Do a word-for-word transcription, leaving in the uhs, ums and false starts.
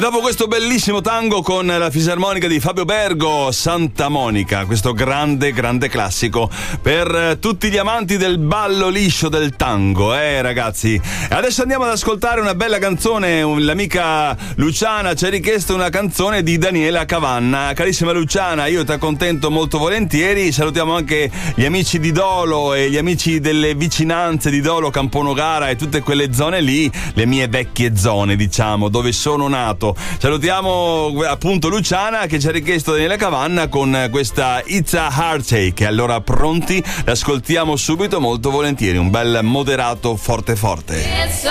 Dopo questo bellissimo tango con la fisarmonica di Fabio Bergo, Santa Monica, questo grande, grande classico per tutti gli amanti del ballo liscio del tango, eh ragazzi. E adesso andiamo ad ascoltare una bella canzone. L'amica Luciana ci ha richiesto una canzone di Daniela Cavanna. Carissima Luciana, io ti accontento molto volentieri. Salutiamo anche gli amici di Dolo e gli amici delle vicinanze di Dolo, Camponogara e tutte quelle zone lì, le mie vecchie zone, diciamo, dove sono nato. Salutiamo appunto Luciana che ci ha richiesto Daniela Cavanna con questa It's a Heartache. Allora pronti? L'ascoltiamo subito molto volentieri, un bel moderato forte forte.